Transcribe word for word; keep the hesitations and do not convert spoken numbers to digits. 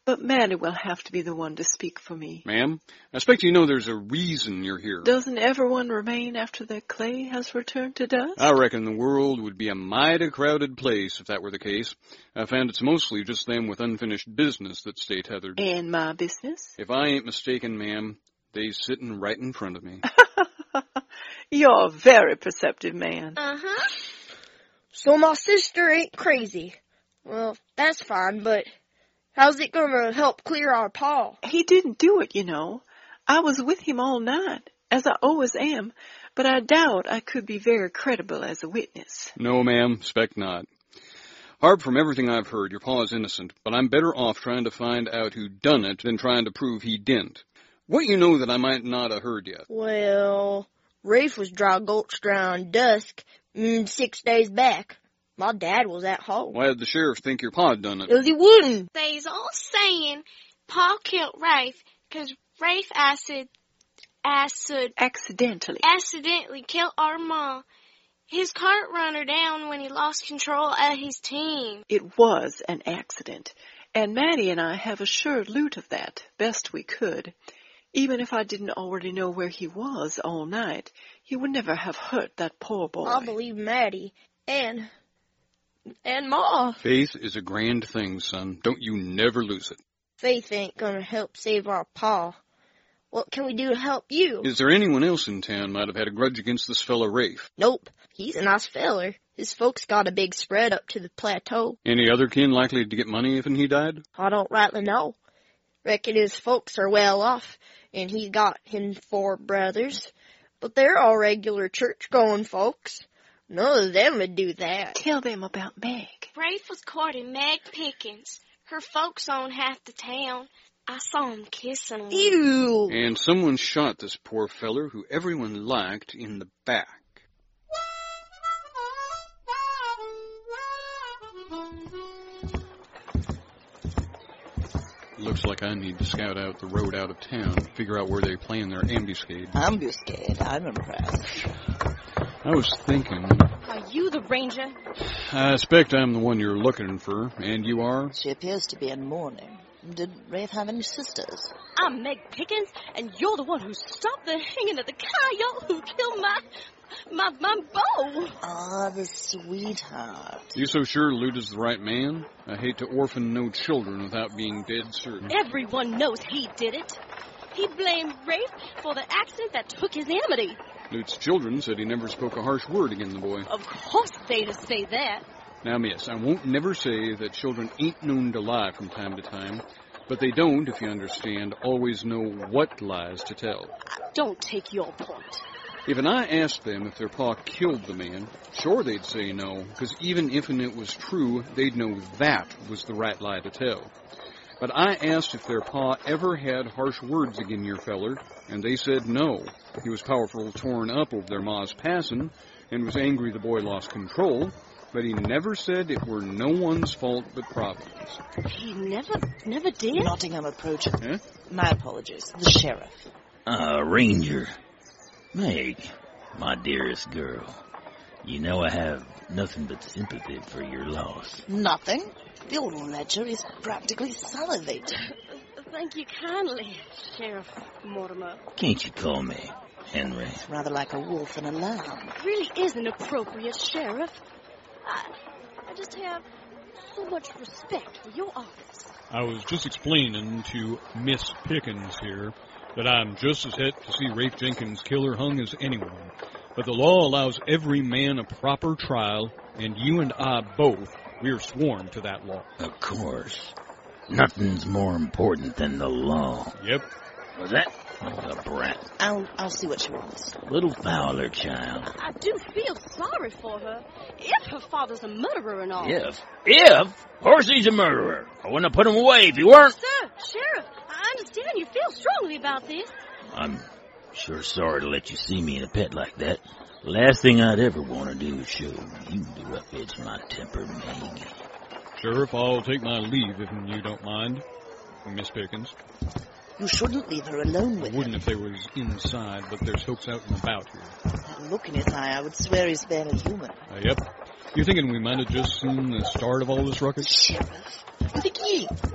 But Matty will have to be the one to speak for me. Ma'am, I expect you know there's a reason you're here. Doesn't everyone remain after the clay has returned to dust? I reckon the world would be a mighty crowded place if that were the case. I found it's mostly just them with unfinished business that stay tethered. And my business? If I ain't mistaken, ma'am, they sitting right in front of me. You're a very perceptive man. Uh-huh. So my sister ain't crazy. Well, that's fine, but how's it gonna help clear our paw? He didn't do it, you know. I was with him all night, as I always am, but I doubt I could be very credible as a witness. No, ma'am, expect not. Harb, from everything I've heard, your pa is innocent, but I'm better off trying to find out who done it than trying to prove he didn't. What you know that I might not have heard yet? Well, Rafe was dry gulched around dusk mm, six days back. My dad was at home. Why did the sheriff think your pa had done it? 'Cause he wouldn't. They's all saying Pa killed Rafe because Rafe acid, acid, Accidentally. accidentally killed our ma. His cart run her down when he lost control of his team. It was an accident, and Matty and I have assured Lute of that, best we could. Even if I didn't already know where he was all night, he would never have hurt that poor boy. I believe Maddie and and Ma. Faith is a grand thing, son. Don't you never lose it. Faith ain't gonna help save our pa. What can we do to help you? Is there anyone else in town might have had a grudge against this fella Rafe? Nope. He's a nice feller. His folks got a big spread up to the plateau. Any other kin likely to get money if he died? I don't rightly know. Reckon his folks are well off, and he's got him four brothers. But they're all regular church-going folks. None of them would do that. Tell them about Meg. Rafe was courting Meg Pickens. Her folks own half the town. I saw him kissing her. Ew! And someone shot this poor feller who everyone liked in the back. Looks like I need to scout out the road out of town, figure out where they plan their ambuscade. Ambuscade? I'm impressed. I was thinking... Are you the ranger? I expect I'm the one you're looking for, and you are? She appears to be in mourning. Did Rafe have any sisters? I'm Meg Pickens, and you're the one who stopped the hanging of the coyote who killed my, my, my beau. Ah, the sweetheart. You so sure Lute is the right man? I hate to orphan no children without being dead certain. Everyone knows he did it. He blamed Rafe for the accident that took his amity. Lute's children said he never spoke a harsh word against the boy. Of course they'd say that. Now, miss, I won't never say that children ain't known to lie from time to time, but they don't, if you understand, always know what lies to tell. Don't take your point. If and I asked them if their pa killed the man, sure they'd say no, because even if and it was true, they'd know that was the right lie to tell. But I asked if their pa ever had harsh words agin your feller, and they said no. He was powerful torn up over their ma's passing, and was angry the boy lost control, but he never said it were no one's fault but Providence. He never, never did? Nottingham approaching. Huh? My apologies. The sheriff. Ah, uh, Ranger. Meg, my dearest girl. You know I have nothing but sympathy for your loss. Nothing? The old ledger is practically salivating. Thank you kindly, Sheriff Mortimer. Can't you call me Henry? It's rather like a wolf and a lamb. It really is inappropriate, Sheriff. I, I just have so much respect for your office. I was just explaining to Miss Pickens here that I'm just as het to see Rafe Jenkins' killer hung as anyone. But the law allows every man a proper trial, and you and I both, we're sworn to that law. Of course. Nothing's more important than the law. Yep. Was that? A brat. I'll I'll see what she wants. Little Fowler, child. I do feel sorry for her, if her father's a murderer and all. If? If? Of course he's a murderer. I wouldn't have put him away if he weren't. Sir, Sheriff, I understand you feel strongly about this. I'm sure sorry to let you see me in a pet like that. The last thing I'd ever want to do is show you the rough edge of my temper, Meg. Sheriff, I'll take my leave if you don't mind, Miss Pickens. You shouldn't leave her alone with I wouldn't him. if they was inside, but there's folks out and about here. That look in his eye, I would swear he's barely human. Uh, yep. You thinking we might have just seen the start of all this ruckus? Sheriff, you think he